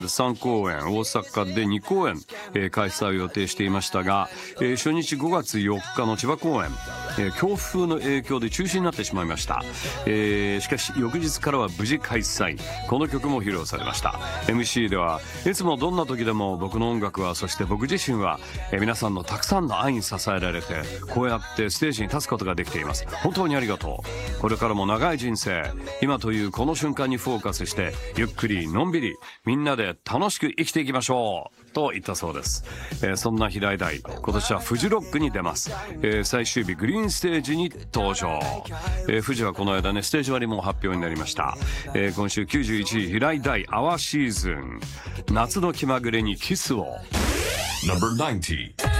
3公演、大阪で2公演、開催を予定していましたが、初日5月4日の千葉公演、強風の影響で中止になってしまいました。しかし翌日からは無事開催。この曲も披露されました。 MC ではいつもどんな時でも僕の音楽は、そして僕自身は、皆さんのたくさんの愛に支えられて、こうやってステージに立つことができています。本当にありがとう。これからも長い人生、今というこの瞬間にフォーカスして、ゆっくりのんびりみんなで楽しく生きていきましょうと言ったそうです。そんな平井大、今年はフジロックに出ます。最終日グリーンステージに登場。フジはこの間ね、ステージ割も発表になりました。今週91位、平井大アワーシーズン、夏の気まぐれにキスを。 Number 90